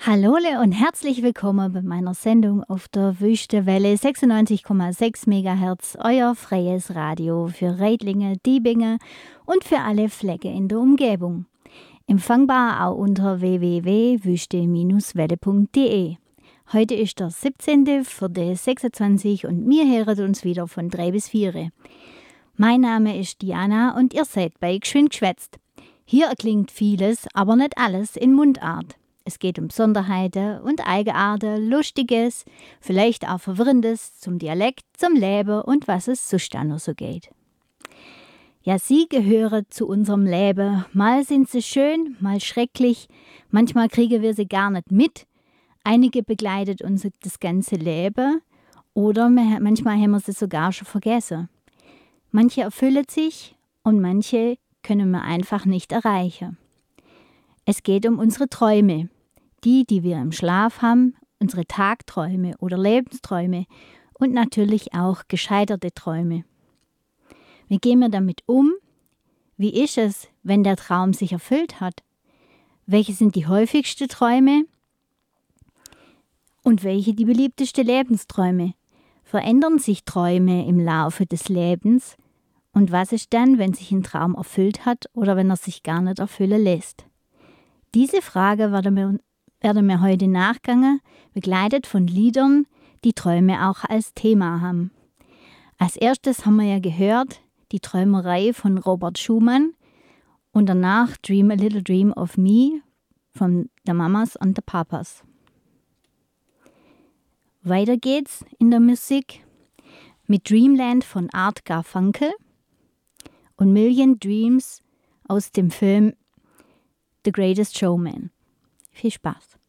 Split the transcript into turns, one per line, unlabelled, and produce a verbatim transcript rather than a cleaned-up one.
Hallole und herzlich willkommen bei meiner Sendung auf der Wüstewelle sechsundneunzig Komma sechs Megahertz, euer freies Radio für Reidlinge, Diebinge und für alle Flecke in der Umgebung. Empfangbar auch unter w w w punkt wüste Bindestrich welle punkt de. Heute ist der siebzehnte vierte sechsundzwanzig und wir hören uns wieder von drei bis vier. Mein Name ist Diana und ihr seid bei Geschwind geschwätzt. Hier erklingt vieles, aber nicht alles in Mundart. Es geht um Besonderheiten und Eigenarten, Lustiges, vielleicht auch Verwirrendes zum Dialekt, zum Leben und was es sonst auch noch so geht. Ja, sie gehören zu unserem Leben. Mal sind sie schön, mal schrecklich. Manchmal kriegen wir sie gar nicht mit. Einige begleitet uns das ganze Leben oder manchmal haben wir sie sogar schon vergessen. Manche erfüllen sich und manche können wir einfach nicht erreichen. Es geht um unsere Träume. Die, die wir im Schlaf haben, unsere Tagträume oder Lebensträume und natürlich auch gescheiterte Träume. Wie gehen wir damit um? Wie ist es, wenn der Traum sich erfüllt hat? Welche sind die häufigsten Träume? Und welche die beliebtesten Lebensträume? Verändern sich Träume im Laufe des Lebens? Und was ist dann, wenn sich ein Traum erfüllt hat oder wenn er sich gar nicht erfüllen lässt? Diese Frage werden wir werden wir heute nachgehen, begleitet von Liedern, die Träume auch als Thema haben. Als erstes haben wir ja gehört, die Träumerei von Robert Schumann und danach Dream a Little Dream of Me von The Mamas and the Papas. Weiter geht's in der Musik mit Dreamland von Art Garfunkel und Million Dreams aus dem Film The Greatest Showman. Viel Spaß.